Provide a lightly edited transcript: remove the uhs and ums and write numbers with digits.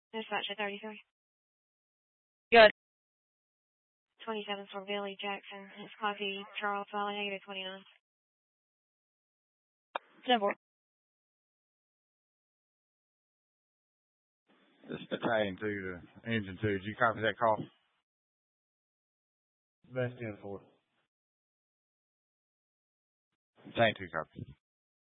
Dispatch at 33. Good. 27 for Billy Jackson. It's copy Charles Valley, negative 29. 10-4. This is Battalion 2 to Engine 2. Did you copy that call? Best 10-4. Battalion 2 copy.